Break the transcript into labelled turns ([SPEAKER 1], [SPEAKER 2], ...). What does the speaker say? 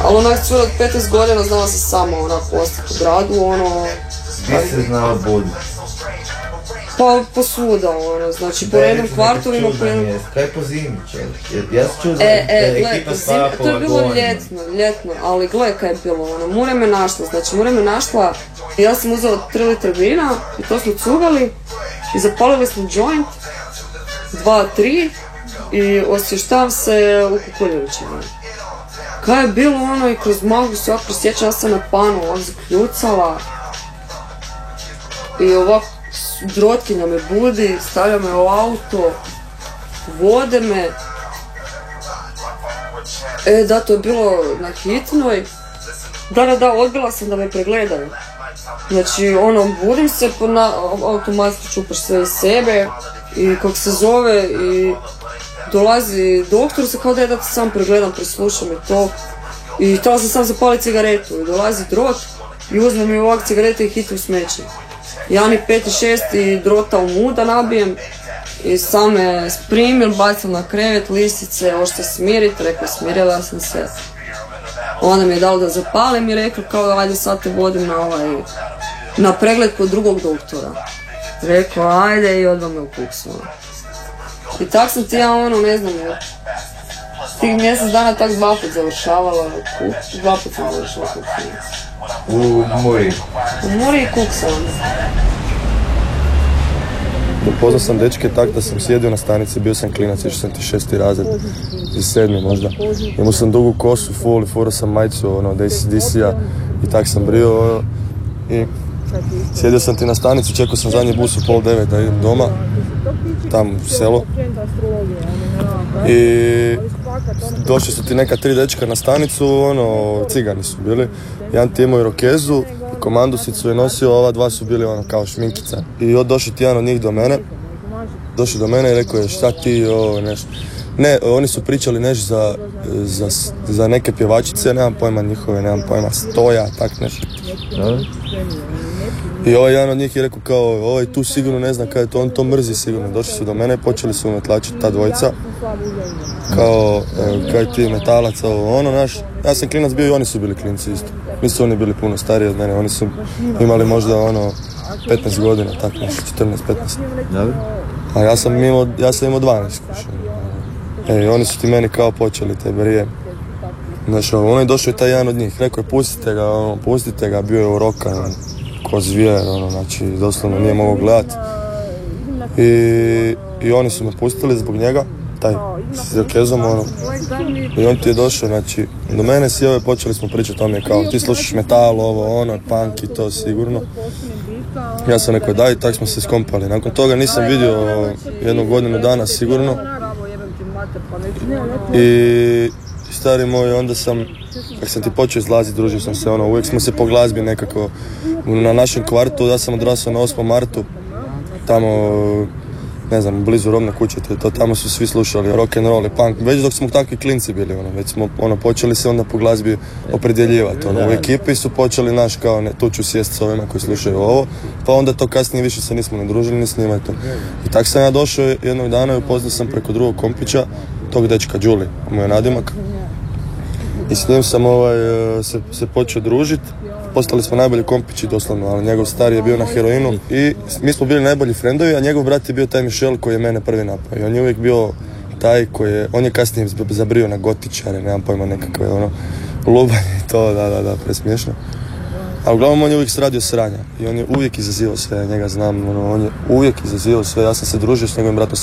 [SPEAKER 1] Ali onak sve od 15 godina znala sam samo onak ostati u gradu, ono...
[SPEAKER 2] Gdje se znala buditi?
[SPEAKER 1] Pa posvuda, ono, znači po jednom kvartu ima po jednom...
[SPEAKER 2] Kaj po zimi, čovjek? Ja sam čuo da ekipa spava po
[SPEAKER 1] to je bilo
[SPEAKER 2] vagonima.
[SPEAKER 1] ljetno, ali gle kaj je bilo, ono, Mure me našla, znači Mure me našla, ja sam uzela 3 litra vina i to smo cugali i zapalili smo joint, 2, 3 i osvještavam se u Kukuljevićima. Kaj je bilo ono i kroz magu se ovako prisjećam, ja sam na panu ovako zakljucala i ovako drotkinja me budi, stavlja me u auto, vode me. Da, to je bilo na hitnoj. Da, odbila sam da me pregledaju. Znači, ono, budim se, automatski čupaš sve iz sebe i kako se zove i dolazi doktor, se kao da je da te sam pregledam, preslušam i to. I htjela sam sam zapaliti cigaretu i dolazi drot i uzme mi ovak cigarete i hiti u smeće. Ja ni 5 i 6 i drota u muda nabijem i sam me sprimil, bacil na krevet, lisice, ošte smirit, rekao smirila sam se. Onda mi je dalo da zapalim i rekao kao ajde sad te vodim na pregled kod drugog doktora. Rekao ajde i odmah me upuksuo. I tak sam ti ja ono ne znam, tih mjesec dana tak 2 put završavala, 2 put sam završala kuću.
[SPEAKER 2] U Muri.
[SPEAKER 1] U Muri i kuksam.
[SPEAKER 3] Upoznao sam dečke tak da sam sjedio na stanici, bio sam klinac, išao sam ti 6. razred, iz 7. možda. Imao sam dugu kosu, full i furao sam majicu, ono, DC-a i tak sam brio, i sjedio sam ti na stanici, čekao sam zadnji bus u 8:30 da idem doma, tam u selo. I došli su ti neka 3 dečka na stanicu, ono, cigani su bili. Jedan ti imao irokezu, komandusicu je nosio, ova 2 su bili ono kao šminkica. I došao ti jedan od njih do mene, došao do mene i rekao je šta ti, nešto. Ne, oni su pričali nešto za neke pjevačice, nemam pojma njihove, nemam pojma Stoja, tak nešto. I ovaj jedan od njih je rekao kao, ovaj tu sigurno ne zna kaj je to, on to mrzi sigurno. Došli su do mene, počeli su me tlačiti ta dvojica. Kao, kaj ti metalac, ono, naš. Ja sam klinac bio i oni su bili klinci isto. Nisu oni bili puno stariji od mene, oni su imali možda ono 15 godina, tako nešto, 14-15. A ja sam imao 12 kuša. I oni su ti meni kao počeli te brije. Znači, ono je došao i taj jedan od njih, rekao je pustite ga, bio je urokan, ko zvijer, ono, znači, doslovno nije mogao gledat. I oni su me pustili zbog njega, taj s irokezom, ono. I on ti je došao, znači, do mene sjeo i počeli smo pričati o mi kao, ti slušaš metal, ovo, ono, punk i to sigurno. Ja sam rekao daj, tak smo se skompali. Nakon toga nisam vidio 1 godinu dana sigurno. I stari moj, onda sam, kad sam ti počeo izlaziti, družio sam se, ono, uvijek smo se po glazbi nekako, na našem kvartu, ja sam odrasao na 8. martu, tamo, ne znam, blizu Robne kuće, to tamo su svi slušali rock and roll i punk, već dok smo takvi klinci bili, ono, već smo, ono, počeli se onda po glazbi opredjeljivati, ono, u ekipi su počeli naš, kao, ne, tu ću sjest s ovima koji slušaju ovo, pa onda to kasnije više se nismo ne družili ni s njima i to. I tak sam ja došao jednog dana i upoznao sam preko drugog kompića, tog dečka Đuli, moj nadimak. I s njim sam se počeo družiti. Postali smo najbolji kompići doslovno, ali njegov stari je bio na heroinu i mi smo bili najbolji frendovi, a njegov brat je bio taj Mišel koji je mene prvi napao. I on je uvijek bio taj koji je, on je kasnije zabrio na gotičare, nemam pojma, nekakve ono, lubanje i to, da, presmiješno. A uglavnom on je uvijek radio sranja i on je uvijek izazivao sve, ja njega znam, ono, on je uvijek izazivao sve, ja sam se družio s njegovim bratom